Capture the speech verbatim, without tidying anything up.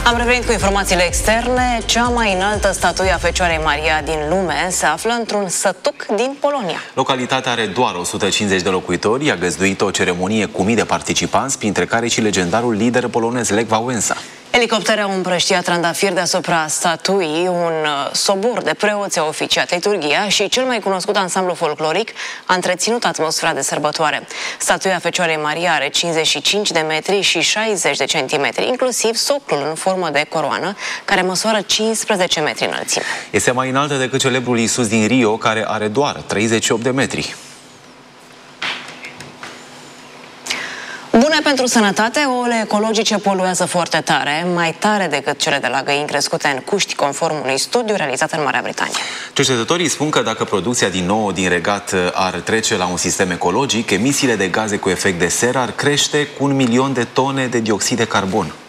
Am revenit cu informațiile externe. Cea mai înaltă statuie a Fecioarei Maria din lume se află într-un sătuc din Polonia. Localitatea are doar o sută cincizeci de locuitori, a găzduit o ceremonie cu mii de participanți, printre care și legendarul lider polonez Lech Wałęsa. Elicoptere au împrăștiat trandafiri deasupra statuii, un sobor de preoți a oficiat liturghia și cel mai cunoscut ansamblu folcloric a întreținut atmosfera de sărbătoare. Statuia Fecioarei Maria are cincizeci și cinci de metri și șaizeci de centimetri, inclusiv soclul în formă de coroană, care măsoară cincisprezece metri înălțime. Este mai înaltă decât celebrul Iisus din Rio, care are doar treizeci și opt de metri. Bune pentru sănătate, ouăle ecologice poluează foarte tare, mai tare decât cele de la găini crescute în cuști, conform unui studiu realizat în Marea Britanie. Cercetătorii spun că dacă producția din nou din regat ar trece la un sistem ecologic, emisiile de gaze cu efect de seră ar crește cu un milion de tone de dioxid de carbon.